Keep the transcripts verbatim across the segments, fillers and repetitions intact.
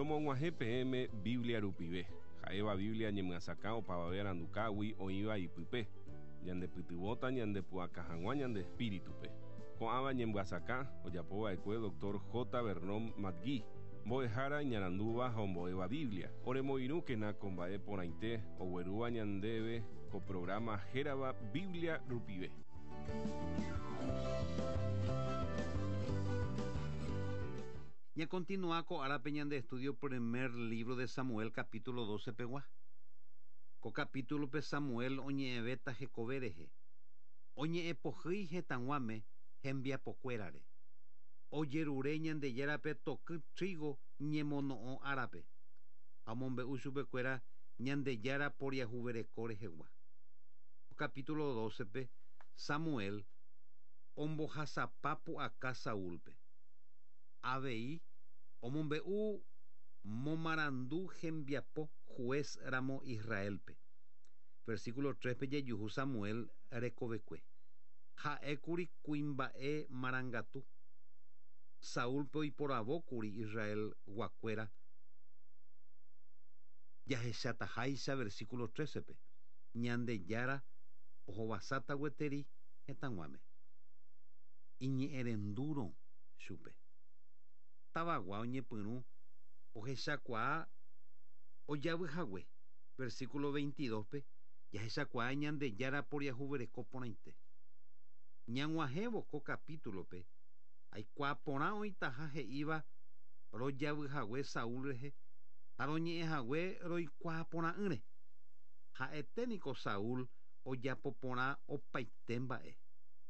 Ñomong'uahe P M Biblia rupive. Jaeva Biblia ñemyasaka opavave arandukágui oĩva ipype. Ñandepytyvõta ñandepu'aka hag̃ua ñande espíritupe. Ko'ãva ñembyasaka ojapova'ekue doctor J. Vernon McGee. Mbo'ehára ñarandúva ha ombo'éva Biblia. Oremoirũkena ko mba'e porãite oguerúva ñandéve ko programa hérava Biblia rupive. Ya continúa con Ara Peñan de estudio primer libro de Samuel, capítulo doce pegua. Co capítulo pe Samuel oñe eveta jecovereje. Oñe epojí jetanguame hembia pocuerare. Oyerure ñande yarape toque trigo ñemono'o árape. Amombe usupe cuera ñande yara por yahuberecore jegua. Capítulo doce pe Samuel ombohasapapu acá Saúlpe. Avei omombe'u momarandu hembiapo juez ramo Israelpe. Versículo tres pe jejuhu Samuel rekovekue. Ha'ékuri kuimba'e marangatu. Saúlpe oiporavókuri Israel guakuéra. Jahechátaháicha versículo trece pe. Ñande jára ohovasáta gueteri hetãguáme. Iñe'ẽrendúrõ chupe. Tavagua oñepyrũ ohechakuaa ojavyhague. Versículo veintidós pe jahechakuaa ñande jára por jahuvereko porãite. Ñag̃uahẽvo ko capítulo pe aikuaa porã oitaha he'íva rojavyhague Saúl rehe ha roñe'ẽhague roikuaa porã'ỹre. Ha'eténiko Saúl ojapo porã opaite mba'e.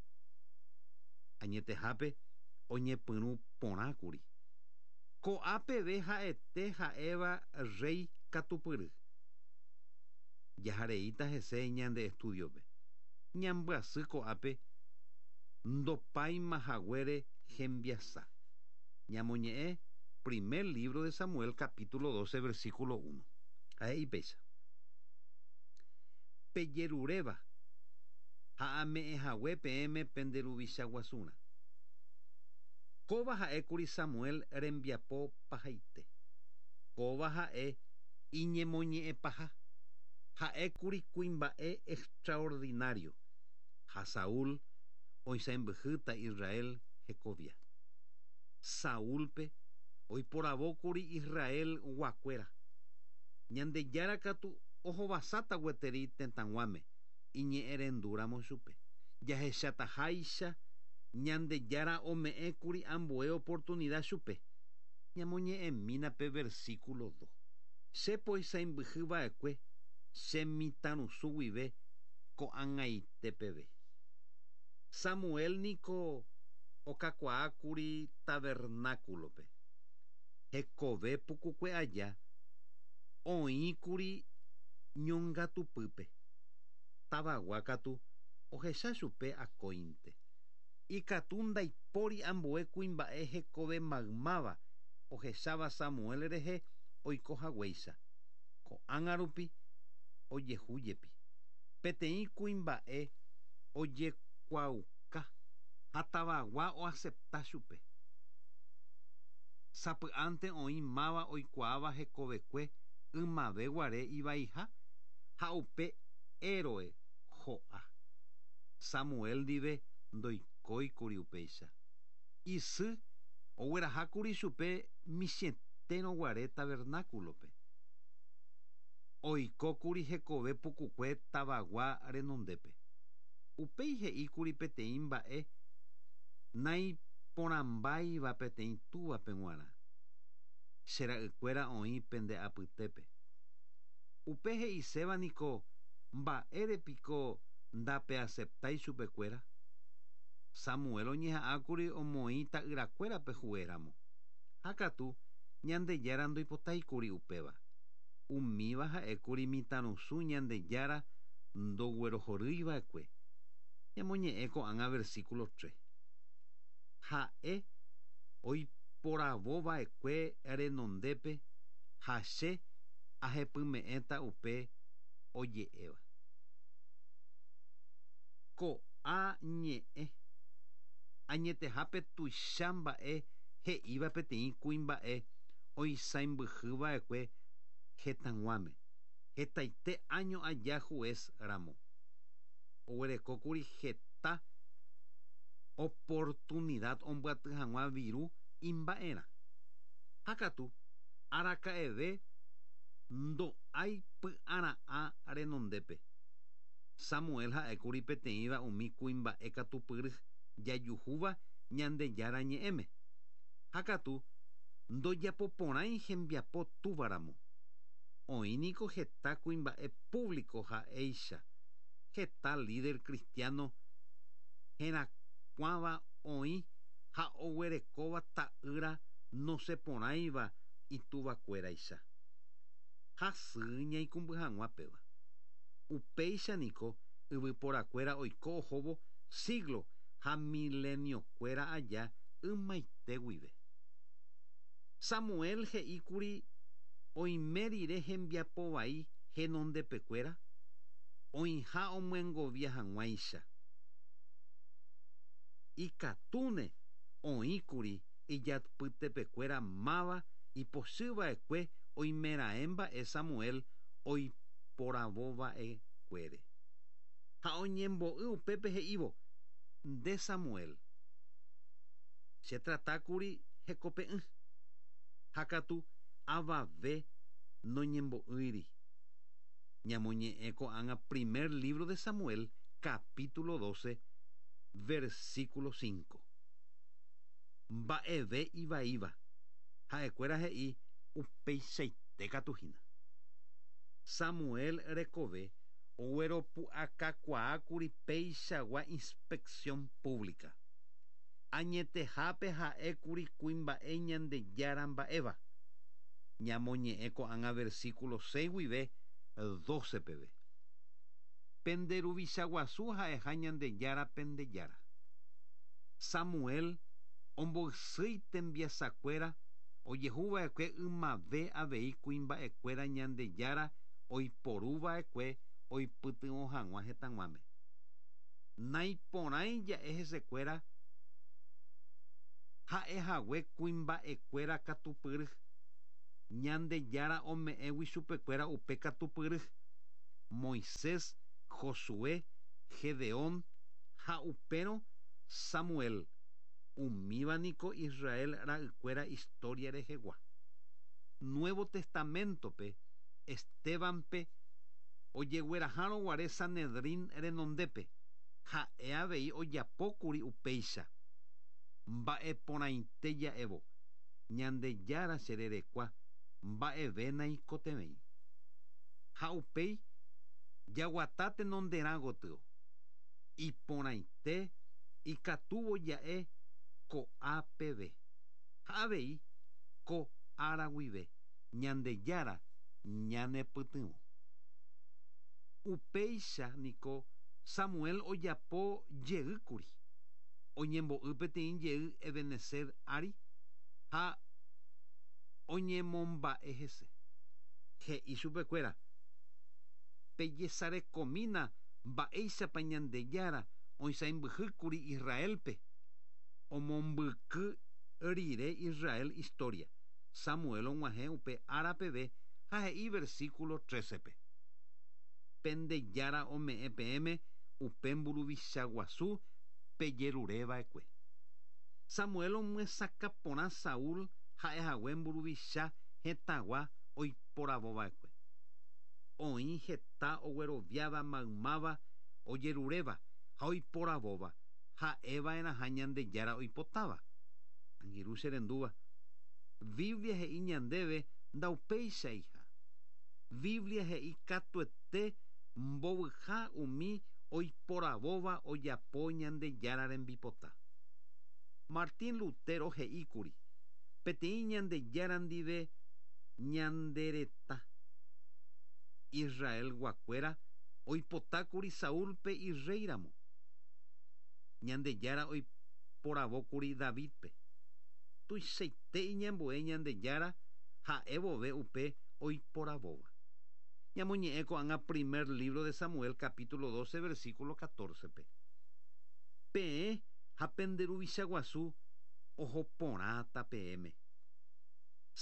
Añetehápe oñepyrũ porãkuri. Ko'ápeve ha'ete ha'éva rey katupyry. Jahareíta hese ñande estudiope. Ñambyasy ko'ápe ndopáimahaguére hembiasa. Ñamoñe'ẽ primer libro de Samuel, capítulo doce, versículo uno. Ahí pecha. Pejeruréva ha'ame'ẽhague P M penderuvicha guasúna. Kóva ha'ékuri Samuel rembiapo pahaite. Kóva ha'e iñemoñe'ẽ paha. Ha'ékuri kuimba'e extraordinario. Ha Saúl oisãmbyhýta Israel hekovia. Saúlpe oiporavókuri Israel guakuéra. Ñande jára katu ohovasáta gueteri tetãguáme iñe'ẽrendúramo chupe. Jahechátaháicha ñande jára ome'ẽkuri ambue oportunidad chupe. Ñamoñe'ẽmína pe versículo dos. Chepoisãimbyhyva'ekue chemitãrusu guive ko'ag̃aitépeve. Samuel niko okakuaákuri tabernáculope. Hekove pukukue aja oĩkuri ñongatupýpe. Tavagua katu ohecha chupe akóinte. Ikatu ndaipóri ambue kuimba'e hekove maymáva ohecháva Samuel rehe oikohaguéicha. Ko'ág̃a rupi ojehújepi. Peteĩ kuimba'e ojekuauka ha tavagua oasepta chupe. Sapy'ánte oĩ máva oikuaáva hekovekue ymave guare ivaiha ha upe héroe ho'a. Samuel ndive ndoikóikuri upéicha. Isy oguerahákuri chupe michĩtérõ guare tabernáculope. Oikókuri hekove pukukue tavagua renondépe. Upéi he'íkuri peteĩ mba'e naiporãmbáiva peteĩ túvape g̃uarã. Chera'ykuéra oĩ pende apytépe. Upe he'iséva niko mba'érepiko ndapeaceptái chupekuéra. Samuel oñeha'ãkuri omoĩ ta'yrakuérape huéramo. Ha katu ñande jára ndoipotáikuri upéva. Umíva ha'ékuri mitãrusu ñande jára ndoguerohorýiva'ekue. Ñamoñe'ẽ ko'ág̃a versículo tres. Ha'e oiporavóva'ekue renondépe ha che ahepyme'ẽta upe oje'éva. Ko'ã ñe'ẽ añetehápe tuicha mba'e he'íva peteĩ kuimba'e oisãimbyhýva'ekue hetãguáme. Hetaite año aja juez ramo. Oguerekókuri heta oportunidad ombyaty hag̃ua viru imba'erã. Hakatu araka'eve ndo'ái py'ara'ã renondépe. Samuel ha'ékuri peteĩva umi kuimba'e katupyry jajuhúva Ñandejára ñe'ẽme. Hakatu ndojapoporãi hembiapo túvaramo. Oĩniko heta kuimba'e público ha éicha. Heta líder cristiano herakuãva oĩ ha oguerekóva ta'ýra nosẽporãiva ituvakuéraicha. Hasy ñaikumbyhag̃uápeva. Upéichaniko yvyporakuéra oiko ohóvo siglo ha mileniokuéra aja ymaite guive. Samuel he'íkuri oime rire hembiapo vai henondepekuéra oĩha omyengovia hag̃uáicha. Ikatúne oĩkuri ijapytepekuéra máva ipochýva'ekue oimeraẽ mba'e Samuel oiporavova'ekuére. Ha oñembo'y upépe he'ívo: nde Samuel chetratákuri hekope'ỹ. Hakatu avave noñembo'ýiri. Ñamoñe'ẽ ko'ág̃a primer libro de Samuel, capítulo doce, versículo cinco. Mba'eve ivaíva. Ha'ekuéra he'i upeichaite katuhína. Samuel rekove ogueropu'akakuaákuri péichagua inspección pública. Añetehápe ha'ékuri kuimba'e Ñandejára mba'éva. Ñamoñe'ẽ ko'ág̃a versículo seis guive doce peve. Penderuvichaguasu ha'eha Ñandejára pendejára. Samuel ombo'ysýi tembiasakuéra ojehuva'ekue ymave avei kuimba'ekuéra Ñandejára oiporuva'ekue oipytyvõ hag̃ua hetãguáme. Naiporãi ja'e hesekuéra ha'ehague kuimba'ekuéra katupyry. Ñandejára ome'ẽgui chupekuéra upe katupyry. Moisés, Josué, Gedeón ha upérõ Samuel. Umívaniko Israel ra'ykuéra historia rehegua. Nuevo Testamentope Estebanpe ojeguerahároguare Sanedrín renondépe. Ha'e avei ojapókuri upéicha. Mba'eporãite ja'évo. Ñandejára chererekua mba'eve naikotevẽi. Ha upéi jaguata tenonderã gotyo. Iporãite ikatúvo ja'e ko'ã peve. Ha avei ko ára guive. Ñandejára ñanepytyvõ. Upéicha niko Samuel ojapo jeýkuri. Oñembo'y peteĩ jey Ebenezer ári ha oñemomba'e hese. He'i chupekuéra: pejesarekomína mba'éichapa Ñandejára oisãimbyhýkuri Israelpe. Omombyky rire Israel historia. Samuel og̃uahẽ upe ára peve ha he'i versículo trécepe. Pendejára ome'ẽ peẽme upe mburuvichaguasu pejerureva'ekue. Samuel omyesãka porã Saúl ha'ehague mburuvicha hetãgua oiporavova'ekue. Oĩ heta ogueroviáva maymáva ojeruréva ha oiporavóva. Ha'eva'erãha Ñandejára oipotáva. Angirũ che rendúva. Biblia he'i ñandéve ndaupéichaiha. Biblia he'i katuete mbovyha umi oiporavóva ojapo Ñandejára rembipota. Martín Lutero he'íkuri: peteĩ Ñandejára ndive ñandereta. Israel guakuéra oipotákuri Saúlpe irreíramo. Ñandejára oiporavókuri Davidpe. Tuichaite iñembo'e Ñandejára ha'e vove upe oiporavóva. Ñamoñe'ẽ ko'ág̃a primer libro de Samuel, capítulo doce, versículo catorcepe. Peẽ ha penderuvichaguasu oho porã tapeéme.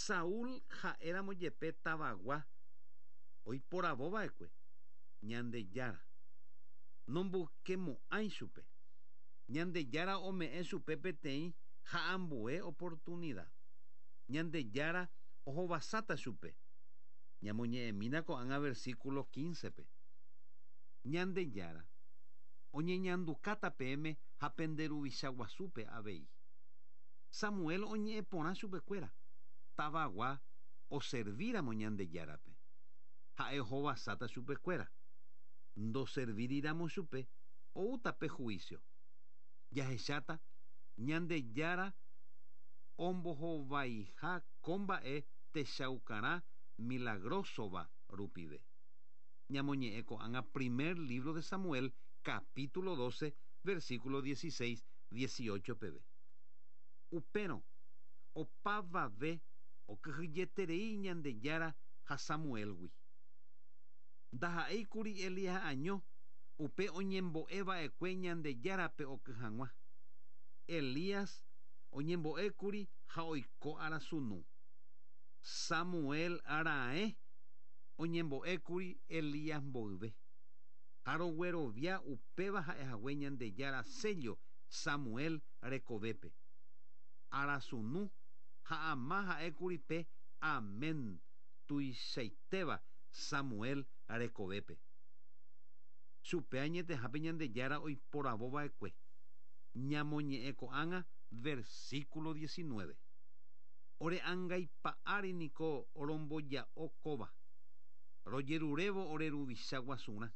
Saúl ha'éramo jepe tavagua oiporavova'ekue Ñandejára nombokemo'ãi chupe. Ñandejára ome'ẽ chupe peteĩ ha ambue oportunidad. Ñandejára ohovasáta chupe. Ñamoñe'ẽmína ko'ág̃a versículo quincepe. Ñandejára oñeñandukáta peẽme ha penderuvicha guasúpe avei. Samuel oñe'ẽ porã chupekuéra tavagua oservíramo Ñandejárape. Ha'e ohovasáta chupekuéra. Ndoserviriramo chupe oútape juicio. Jahecháta Ñandejára ombohovaiha ko mba'e techaukarã milagrosova rupive. Ñamoñe'ẽ ko'ág̃a primer libro de Samuel, capítulo doce, versículo dieciséis dieciocho peve. Upérõ opavave okyhyjeterei Ñandejára ha Samuelgui. Ndaha'éikuri Elías año upe oñembo'eva'ekue Ñandejárape oky hag̃ua. Elías oñembo'ékuri ha oiko arasunu. Samuel ara'e oñembo'ékuri Elías mboyve. Ha roguerovia upéva ha'ehague Ñandejára sello Samuel rekovépe. Arasunu ha ama ha'ékuri pe amén tuichaitéva Samuel rekovépe. Chupe añetehápe Ñandejára oiporavova'ekue. Ñamoñe'ẽ ko'ág̃a versículo diecinueve. Ore angaipa'ári niko romboja'o kóva. Rojerurévo ore ruvicha guasurã.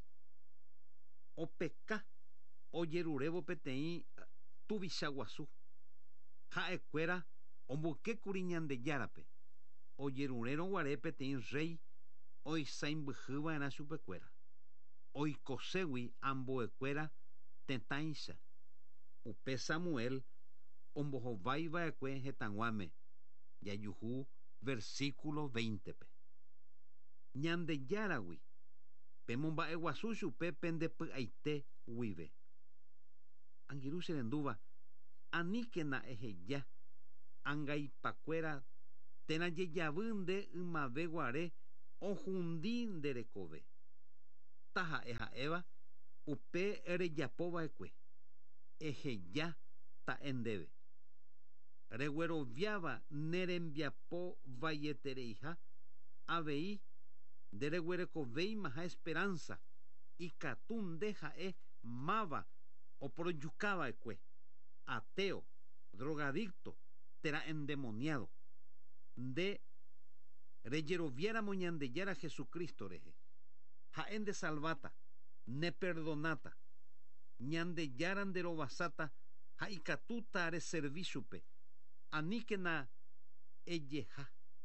Opeka ojerurévo peteĩ tuvicha guasu. Ha'ekuéra ombokékuri Ñandejárape. Ojerurérõguare peteĩ rey oisãimbyhýva'erã chupekuéra. Oikoségui ambuekuéra tetãicha. Upe Samuel ombohovaiva'ekue hetãguáme. Jajuhu versículo veintepe. Ñandejáragui pemomba'eguasu chupe pendepy'aite guive. Angirũ che rendúva aníkena eheja angaipakuéra térã jejavy nde ymaveguare ohundi nderekove. Taha'e ha'éva upe rejapova'ekue eheja ta'e ndéve. Regueroviáva nerembiapo vaietereiha avei ndereguerekovéima ha esperanza ikatu nde ha'e máva oporojukava'ekue ateo, drogadicto, térã endemoniado nde rejeroviáramo Ñandejára Jesucristo rehe ha'e nde salvata ne perdonata Ñandejára nderovasáta ha ikatúta reservi chupe aníkena ejeha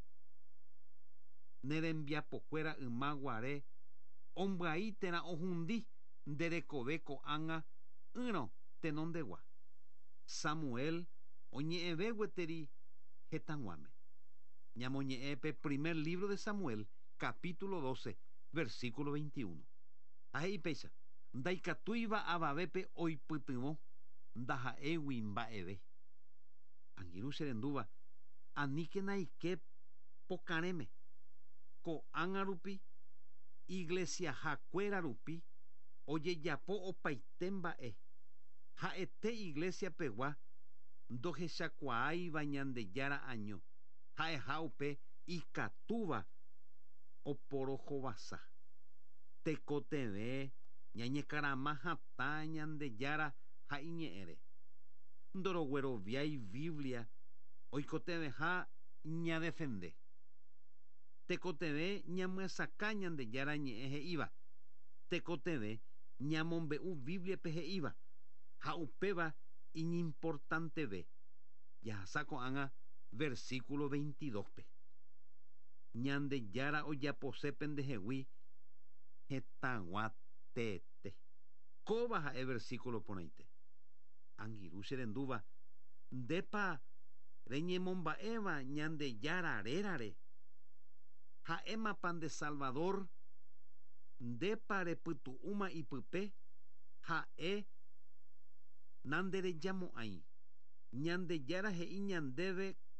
nerembiapokuéra ymaguare ombyaí térã ohundi nderekove ko'ág̃a yrõ tenondegua. Samuel oñe'ẽve gueteri hetãguáme. Ñamoñe'ẽ pe primer libro de Samuel, capítulo doce, versículo veintiuno. Ahí péicha ndaikatúiva avavépe oipytyvõ ndaha'égui mba'eve. Angirũ che rendúva aníkena ike pokarẽme ko'ág̃a rupi iglesia hakuéra rupi ojejapo opaite mba'e ha'ete iglesia pegua ndohechakuaáiva Ñandejára año ha'eha upe ikatúva oporohovasa. Tekotevẽ ñañekarama hatã Ñandejára ha iñe'ẽre. Ndorogueroviái Biblia oikoteveha ñadefende. Tekotevẽ ñamyasaka Ñandejára ñe'ẽ he'íva. Tekotevẽ ñamombe'u Bibliape he'íva. Ha upéva iñimportanteve. Jahasa ko'ág̃a versículo veintidóspe. Ñandejára ojapose pendehegui hetãgua teete. Kóva ha'e versículo porãite. Angirũ che rendúva ndépa reñemomba'éva Ñandejára rérare. Ha'émapa nde Salvador ndépa repytu'ũma ipype ha'e nanderejamo'ãi. Ñandejára he'i ñandéve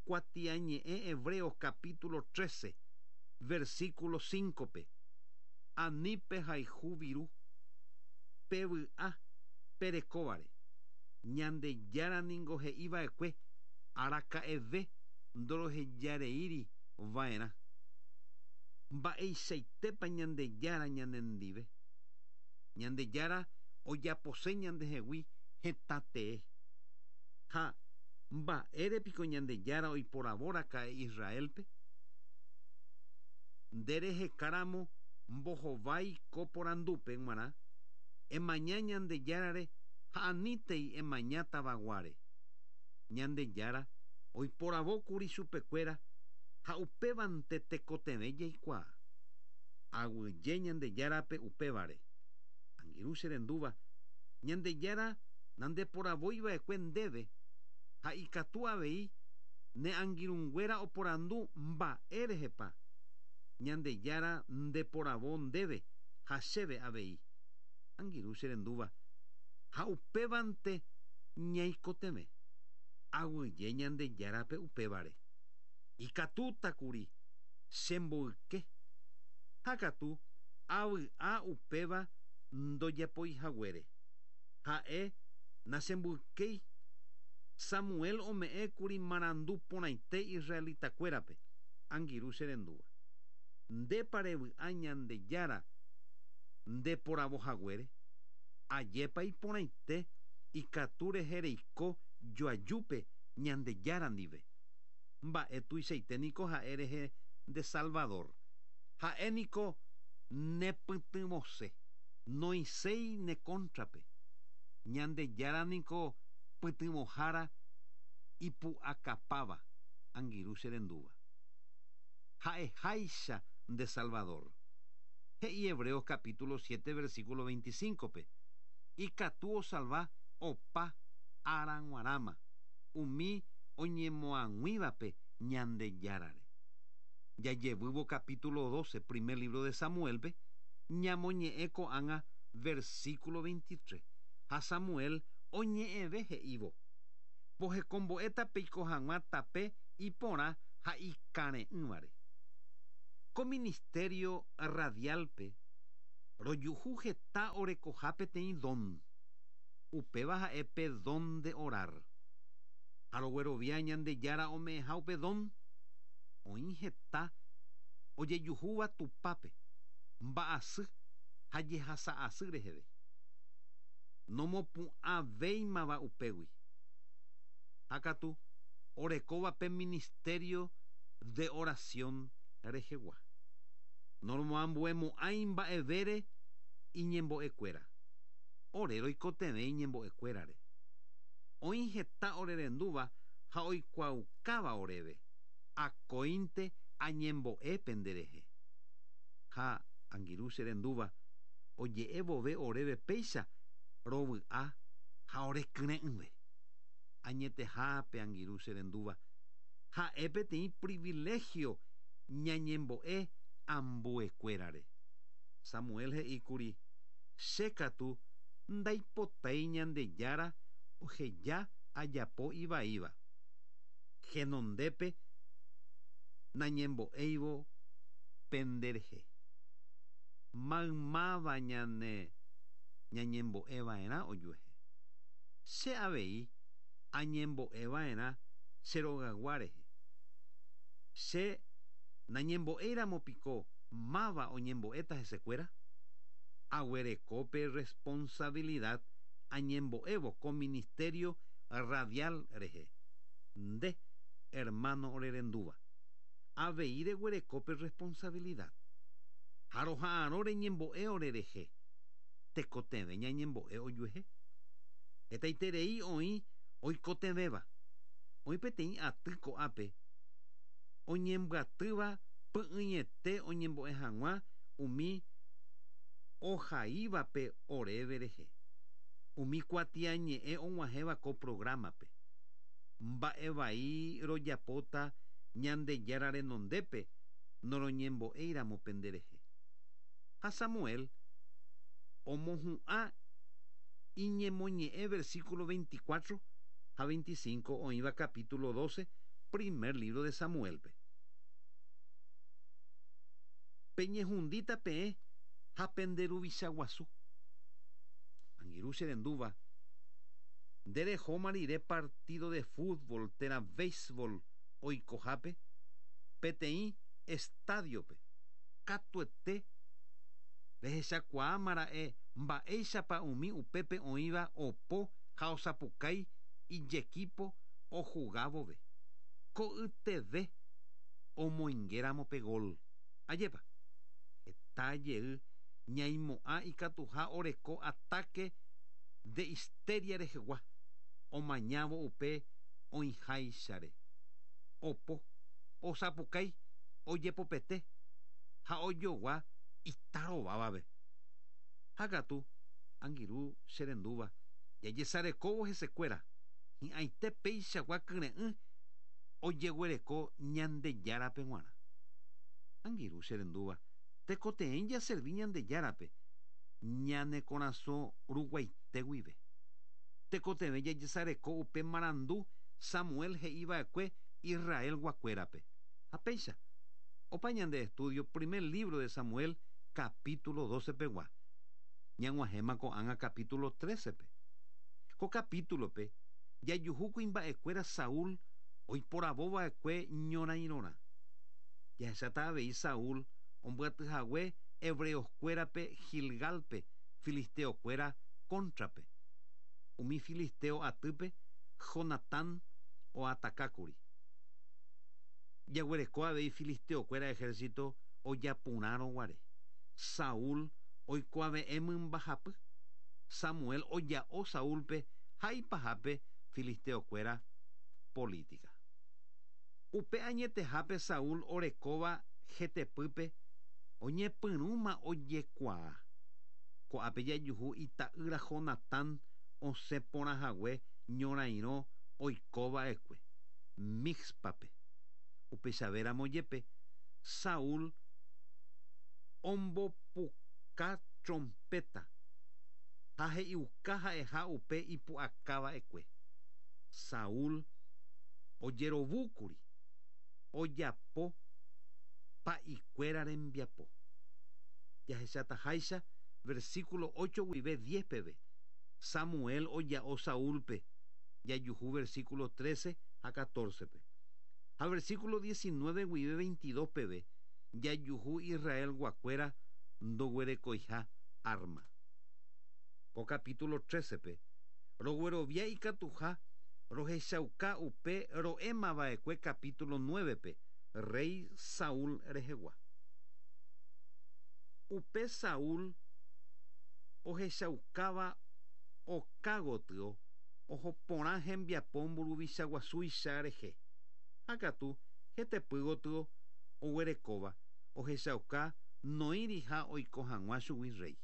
cuatiañe Hebreos capítulo trece, versículo cinco pe. Anipe haihu viru pevy'a perekóvare. Ñande jára ningo he'iva'ekue araka'eve ndorohejareíri va'erã. Mba'eichaitépa ñande jára ñanendive. Ñande jára ojapose ñandehegui heta tee. Ha mba'érepiko ñande jára oiporavoraka'e Israelpe. Nderehekáramo mbohovái ko porandúpe g̃uarã emaña ñande járare ha anítei emaña tavaguáre. Ñande jára oiporavókuri chupekuéra ha upévante tekotevẽ jaikuaa. Aguyje ñande járape upévare. Angirũ che rendúva, ñande jára nandeporavóiva'ekue ndéve ha ikatu avei ne angirũnguéra oporandu mba'e rehepa. Ñande jára ndeporavo ndéve ha chéve avei. Angirũ che rendúva, ha upévante ñaikotevẽ. Aguyje ñande járape upévare. Ikatútakuri chemboyke. Ha katu avy'a upéva ndojapoihaguére. Ha'e nachemboykéi. Samuel ome'ẽkuri marandu porãite Israelitakuérape. Angirũ che rendúva. Ndépa revy'a ñande jára ndeporavohaguére, ajépa iporãite ikatu rehereiko joajúpe ñande jára ndive. Mba'e tuichaiténiko ha'e rehe nde Salvador. Ha'éniko nepytyvosẽ, noisẽi ne contrape. Ñande jára niko pytyvõhára ipu'akapáva. Angirũ che rendúva. Ha'eháicha nde Salvador. He'i Hebreos capítulo siete versículo veinticinco pe. Ikatu osalva opa ára g̃uarãma umi oñemoag̃uívape ñande járare. Jajevývo capítulo doce, primer libro de Samuel pe, ñamoñe'ẽ ko'ág̃a versículo veintitrés. Ha Samuel oñe'ẽve he'ívo. Pohekombo'éta peiko hag̃ua tape iporã ha ikarẽ'ỹvare. Ko ministerio radialpe rojuhu heta orekoha peteĩ don. Upéva ha'épe don de orar. Ha roguerovia ñande jára ome'ẽha upe don. Oĩ heta ojejuhúva tupápe, mba'asy ha jehasa'asy reheve. Nomopu'ãvéimava upégui. Ha katu orekóva pe ministerio de oración rehegua. Normoambuemo'ãi mba'evére iñembo'ekuéra. Ore roikotevẽ iñembo'ekuérare. Oĩ heta ore rendúva ha oikuaukáva oréve. Akóinte añembo'e penderehe. Ha angirũ che rendúva oje'e vove oréve péicha rovy'a ha orekyre'ỹve. Añetehápe angirũ che rendúva ha'e peteĩ privilegio ñañembo'e ambuekuérare. Samuel he'íkuri, che katu ndaipotai ñande jára oheja ajapo ivaíva. Henondépe nañembo'éivo penderehe. Maymáva ñane ñañembo'eva'erã ojuehe. Che avei añembo'eva'erã che rogagua rehe. Che nañembo'éiramopiko máva oñembo'éta hesekuéra. Aguerekópe responsabilidad añembo'évo ko ministerio radial rehe. Nde hermano ore rendúva. Avei reguerekópe responsabilidad. Ha roha'ãrõ reñembo'e orerehe. Tekotevẽ ñañembo'e ojuehe. Hetaiterei oĩ oikotevéva. Oĩ peteĩ aty ko'ápe oñembyatýva py'ỹiete oñembo'e hag̃ua umi ohaívape oréve rehe. Umi kuatiañe'ẽ og̃uahẽva ko programape. Mba'evai rojapóta ñande jára renondépe noroñembo'éiramo penderehe. Ha Samuel omohu'ã iñemoñe'ẽ versículo veinticuatro ha veinticinco oĩva capítulo doce primer libro de Samuel. Pe. Peñehundita pe hapenderu vishaguasu. Angiruche de Nduva. Dere homarire partido de fútbol, tera béisbol, oikojape, peteí estadiope, katuete, vehechakuaámara e mba'éichapa umi upépe oĩva opo ha osapukai ijekipo ohugávove. Ko'yteve omoingéramo pe gol. Ajépa. Etajey ñaimo'ã ikatuha oreko ataque de histeria rehegua. Omañávo upe oĩháicharé. Opo osapukai ojepopete ha ojogua itarovávave. Hakatu angiru che rendúva jajesarekóvo hesekuéra hi'ãite péichagua kyre'ỹ ojeguereko Ñandejárape g̃uarã. Angiru che rendúva tekoteĩ jaservi Ñandejárape ñane korasõ ruguaite guive. Tekotevẽ jajesareko upe marandu Samuel he'iva'ekue Israel guakuérape. Ha péicha opa ñande estudio primer libro de Samuel capítulo doce pegua. Ñag̃uahẽma ko'ág̃a capítulo trece pe. Ko capítulo pe jajuhu kuimba'ekuéra Saúl oiporavova'ekue ñorairõrã. Jahecháta avei Saúl ombyatyhague hebreoskuérape Gilgalpe filisteokuéra contrape. Umi filisteo atýpe Jonatán oatakákuri. Jaguereko avei filisteokuéra ejército ojaporãrõguare. Saúl oikuaave'ẽ mymbahapy. Samuel oja'o Saúlpe ha ipahápe filisteokuéra política. Upe añetehápe Saúl orekóva hetepýpe oñepyrũma ojekuaa. Ko'ápe jajuhu ita'ýra Jonatán osẽ porãhague ñorairõ oikova'ekue Mizpape. Upechavéramo jepe Saúl ombopuka trompeta ha he'iuka ha'eha upe ipu'akava'ekue. Saúl ojerovúkuri ojapo pa'ikuéra rembiapo. Jahechátaháicha versículo ocho guive diez peve. Samuel oja'o Saúlpe. Jajuhu versículo trece a catorce pe. A versículo diecinueve guive veintidós peve. Jajuhu Israel guakuéra ndoguerekoiha arma. Ko capítulo trece pe. Roguerovia ikatuha rohechauka upe ro'émava'ekue capítulo nueve pe. Rey Saúl rehegua. Upe Saúl ohechaukáva okágotyo ohoporã hembiapo mburuvichaguasúicha rehe. Hakatu hetepýgotyo oguerekóva ohechauka noíri ha oiko hag̃ua chugui rey.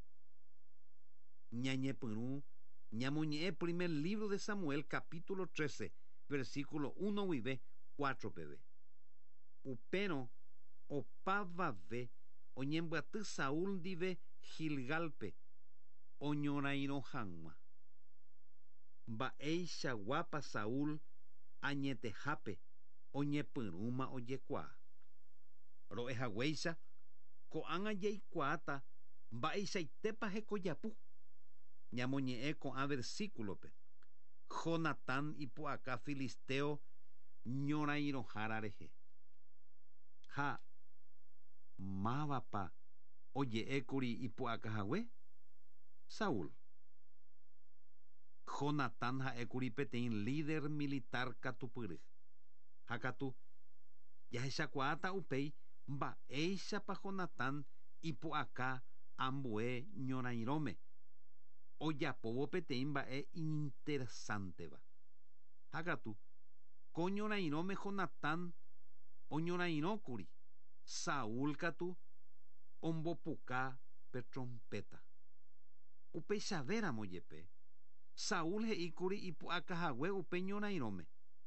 Ñañepyrũ ñamoñe'ẽ primer libro de Samuel capítulo trece versículo uno guive cuatro peve. Upérõ opavave oñembyaty Saúl ndive Gilgalpe oñorairõ hag̃ua. Mba'eichaguápa Saúl añetehápe oñepyrũma ojekuaa. Ro'ehaguéicha ko'ág̃a jaikuaáta mba'eichaitépa hekojapu. Ñamoñe'ẽ ko'ã versículope Jonatán ipu'aka filisteo ñorairõhára rehe. Ha mávapa oje'ékuri ipu'akahague? Saúl. Jonatán ha'ékuri peteĩ líder militar katupyry. Hakatu jahechakuaáta upéi mba'éichapa Jonatán ipu'aka ambue ñorairõme. Ojapóvo peteĩ mba'e interesánteva. Hakatu ko ñorairõme Jonatán oñorairõkuri. Saúl katu ombopuka pe trompeta. Upeichavéramo jepe Saúl he'íkuri ipu'akahague upe ñorairõme.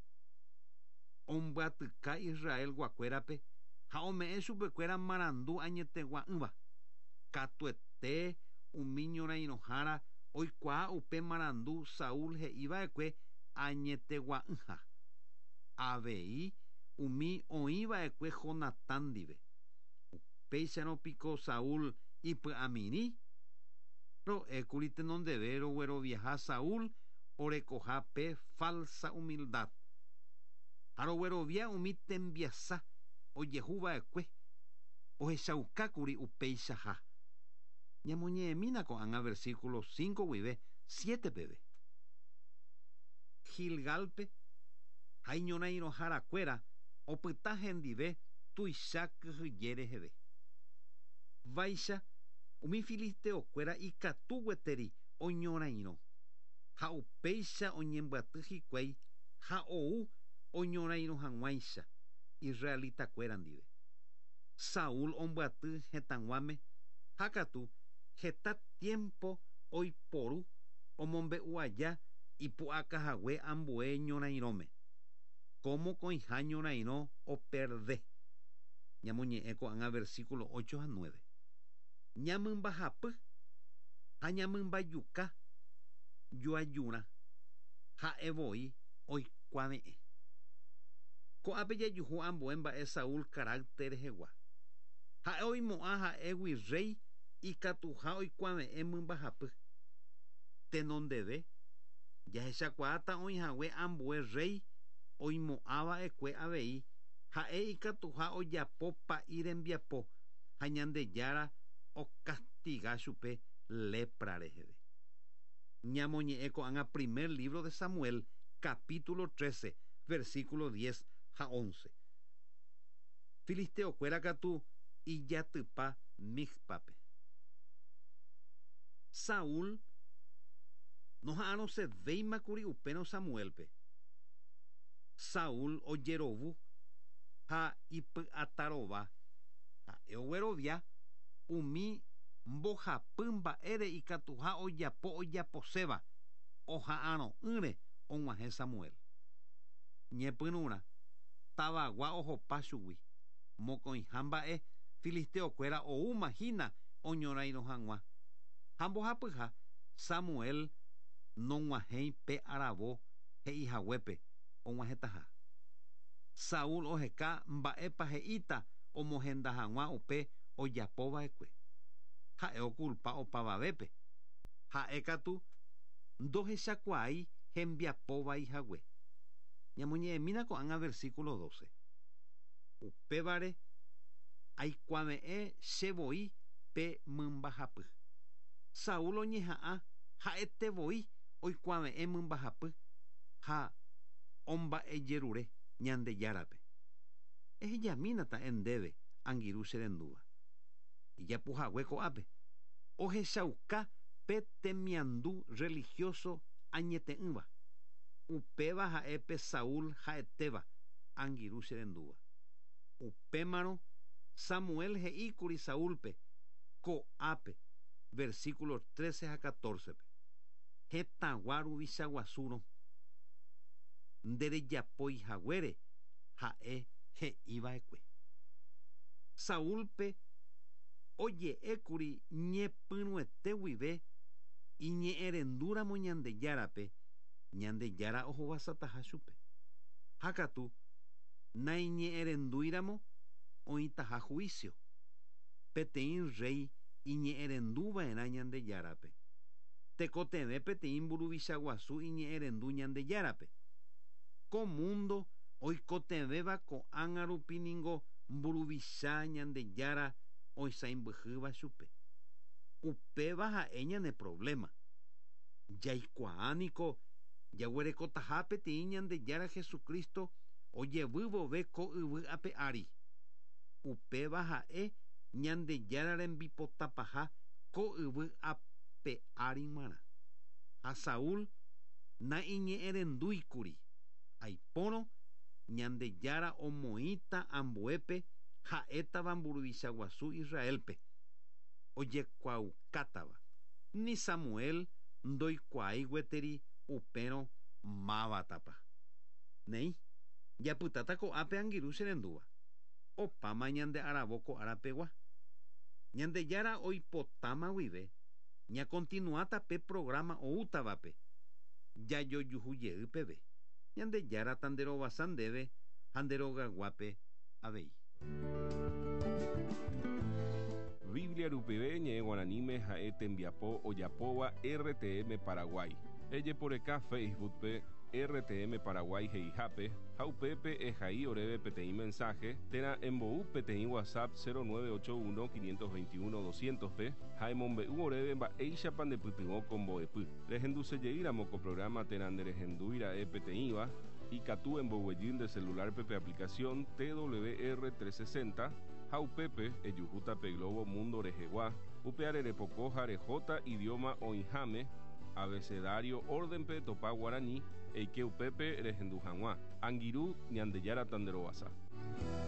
Ombyatyka Israel guakuérape ha ome'ẽ chupekuéra marandu añetegua'ỹva. Katuete umi ñorairõhára oikuaa upe marandu Saúl he'íva'ekue añetegua'ỹha. avei umi oĩva'ekue Jonatán ndive. Upéicharõpiko Saúl ipy'amiri ro'ékuri tenondeve rogueroviaha Saúl orekoha pe falsa humildad. Ha roguerovia umi tembiasa ojehuva'ekue ohechaukákuri upéichaha. Ñamoñe'ẽmína ko'ág̃a versículo cinco guive siete peve. Gilgalpe ha iñorãirõharakuéra opyta hendive tuicha kyhyje reheve. Váicha umi filisteokuéra ikatu gueteri oñorãirõ ha upéicha oñembyaty hikuái ha ou oñorãirõ hag̃uáicha israelitakuéra ndive. Saúl ombyaty hetãguáme ha katu heta tiempo oiporu omombe'u aja ipu'akahague ambue ñorãirõme. Como koĩha ñorãirõ operde. Ñamoñe'ẽ ko'ág̃a versículo ocho ha nueve. Ñamymbahapy ha ñamymbajuka joajurã ha'evoi oikuaave'ẽ. Ko'ápe jajuhu ambue mba'e Saúl carácter rehegua. Ha'e oimo'ã ha'égui rey ikatuha oikuaave'ẽ mymbahapy. Tenondeve jahechakuaáta oĩhague ambue rey oimo'ãva'ekue avei ha'e ikatuha ojapo pa'i rembiapo ha Ñandejára okastiga chupe lepra reheve. Ñamoñe'ẽ ko'ág̃a primer libro de Samuel capítulo trece versículo diez ha once. Filisteokuéra katu ijatypa Mizpape. Saúl noha'ãrõsevéimakuri upérõ Samuelpe. Saúl ojerovu ha ipy'atarova ha'e oguerovia umi mbohapy mba'ére ikatuha ojapo ojaposéva oha'ãro'ỹre og̃uahẽ Samuel. Ñepyrũrã tavagua ohopa chugui mokõiha mba'e filisteokuéra oúmahína oñorãirõ hag̃ua ha mbohapyha Samuel nog̃uahẽi pe aravo he'ihaguépe og̃uahẽtaha. Saúl oheka mba'épa he'íta omohenda hag̃ua upe ojapova'ekue. Ha'e okulpa opavavépe. Ha'e katu ndohechakuaái hembiapo vaihague. Ñamoñe'ẽmína ko'ág̃a versículo doce. Upévare aikuaave'ẽ chevoi pe mymbahapy. Saúl oñeha'ã ha'etevoi oikuaave'ẽ mymbahapy ha omba'ejerure Ñandejárape. Ehejamínata endéve angirũ che rendúva. Ijapuhague ko'ápe ohechauka pe temiandu religioso añete'ỹva. Upéva ha'épe Saúl ha'etéva angirũ che rendúva. Upémarõ Samuel he'íkuri Saúlpe ko'ápe versículo trece ha catorce. Hetãgua ruvicha guasúrõ nderejapoihaguére ha'e he'íva'ekue. Saúlpe oje'ékuri ñepyrũete guive iñe'ẽrendúramo Ñandejárape. Ñandejára ohovasataha chupe. Ha katu naiñe'ẽrendúiramo oĩtaha juicio. Peteĩ rey iñe'ẽrendúva'erã Ñandejárape. Tekotevẽ peteĩ mburuvicha guasu iñe'ẽrendu Ñandejárape. Ko mundo oikotevéva ko'ág̃a rupi ningo mburuvicha Ñandejára oisãimbyhýva chupe. Upéva ha'e ñane problema. Jaikuaániko jaguerekotaha peteĩ Ñandejára Jesucristo ojevy vove ko yvy ápe ári. Upéva ha'e Ñandejára rembipotapaha ko yvy ápe ári g̃uarã. Ha Saúl na'iñe'ẽrendúikuri. Aipórõ Ñandejára omoĩta ambuépe ha'étava mburuvicha guasu Israelpe. Ojekuaukátava. Ni Samuel ndoikuaái gueteri upérõ mávatapa. Néi japytáta ko'ápe angirũ che rendúva. Opáma ñande aravo ko arapegua. Ñandejára oipotáma guive ñakontinuáta pe programa oútavape jajojuhujeýpeve. ñande yara tandero basandebe, handeroga guape abei. Biblia Rupibe ñe guaranime jae tembiapo oyapoba R T M Paraguay. Elle por acá Facebook pe R T M Paraguay heijape, jaupepe e jai orebe pti mensaje, tera embou pti WhatsApp cero nueve ocho uno cinco dos uno doscientos p, jaimombe u orebe ba eisha pan de putimo combo de pu. Regenduce yeira moco programa teran de regenduira e pti va, y catu embouellín de celular pepe aplicación T W R trescientos sesenta, jaupepe e yujuta pe globo mundo rejeguá, upeare repocoja rejota idioma oinjame, abecedario orden pe topa guaraní, eike upepe regendujanguá, angiru ñandeyara tanderobasa.